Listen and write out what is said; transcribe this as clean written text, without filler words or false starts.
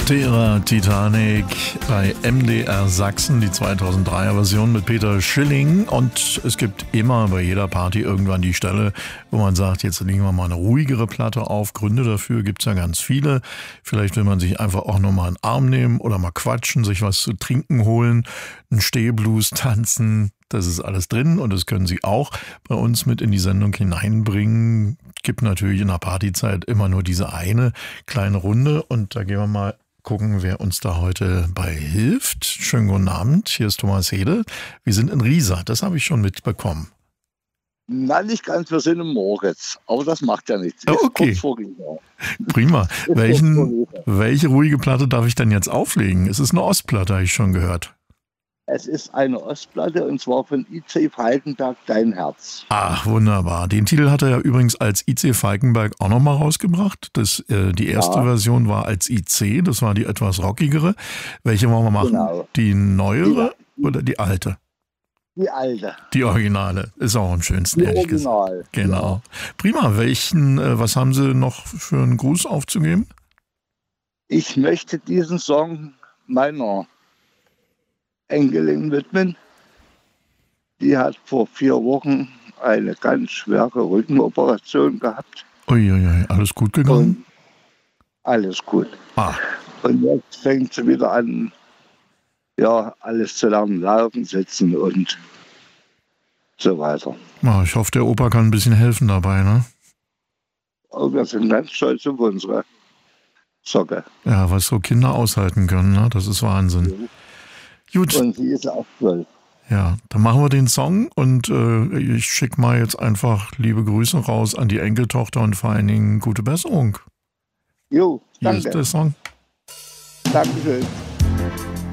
Terra Titanic bei MDR Sachsen, die 2003er Version mit Peter Schilling. Und es gibt immer bei jeder Party irgendwann die Stelle, wo man sagt, jetzt legen wir mal eine ruhigere Platte auf. Gründe dafür gibt es ja ganz viele. Vielleicht will man sich einfach auch nur mal einen Arm nehmen oder mal quatschen, sich was zu trinken holen, einen Stehblues tanzen. Das ist alles drin und das können Sie auch bei uns mit in die Sendung hineinbringen. Gibt natürlich in der Partyzeit immer nur diese eine kleine Runde und da gehen wir mal gucken, wer uns da heute bei hilft. Schönen guten Abend, hier ist Thomas Hede. Wir sind in Riesa, das habe ich schon mitbekommen. Na, nicht ganz, wir sind im Moritz, aber das macht ja nichts. Oh, okay. Prima. Welche ruhige Platte darf ich denn jetzt auflegen? Es ist eine Ostplatte, habe ich schon gehört. Es ist eine Ostplatte und zwar von IC Falkenberg, Dein Herz. Ach, wunderbar. Den Titel hat er ja übrigens als IC Falkenberg auch nochmal rausgebracht. Die erste Version war als IC, das war die etwas rockigere. Welche wollen wir machen? Genau. Die neuere oder die alte? Die alte. Die Originale. Ist auch am schönsten, ehrlich gesagt. Genau. Ja. Prima. Was haben Sie noch für einen Gruß aufzugeben? Ich möchte diesen Song meiner Enkelin widmen. Die hat vor 4 Wochen eine ganz schwere Rückenoperation gehabt. Uiuiui, alles gut gegangen? Und alles gut. Und jetzt fängt sie wieder an, ja, alles zu lernen, laufen, sitzen und so weiter. Ich hoffe, der Opa kann ein bisschen helfen dabei, ne? Und wir sind ganz stolz auf unsere Socke. Ja, was so Kinder aushalten können, ne? Das ist Wahnsinn. Ja. Gut. Und sie ist auch 12. Ja, dann machen wir den Song und ich schicke mal jetzt einfach liebe Grüße raus an die Enkeltochter und vor allen Dingen gute Besserung. Jo, danke. Hier ist der Song. Dankeschön.